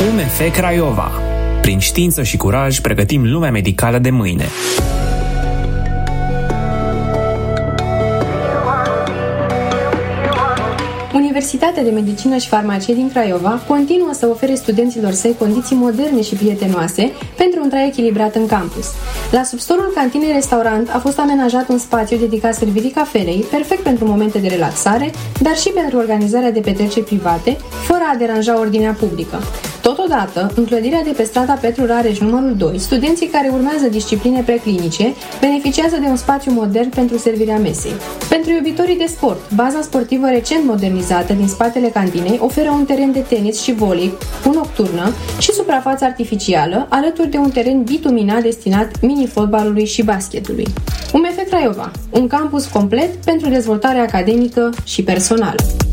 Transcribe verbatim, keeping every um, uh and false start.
U M F Craiova. Prin știință și curaj pregătim lumea medicală de mâine. Universitatea de Medicină și Farmacie din Craiova continuă să ofere studenților săi condiții moderne și prietenoase pentru un trai echilibrat în campus. La subsolul cantinei restaurant a fost amenajat un spațiu dedicat servirii cafelei, perfect pentru momente de relaxare, dar și pentru organizarea de petreceri private, fără a deranja ordinea publică. Totodată, în clădirea de pe strada Petru Rareș numărul doi, studenții care urmează discipline preclinice beneficiază de un spațiu modern pentru servirea mesei. Pentru iubitorii de sport, baza sportivă recent modernizată din spatele cantinei oferă un teren de tenis și volei cu nocturnă și suprafață artificială, alături de un teren bituminat destinat mini-fotbalului și basketului. U M F Craiova, un campus complet pentru dezvoltare academică și personală.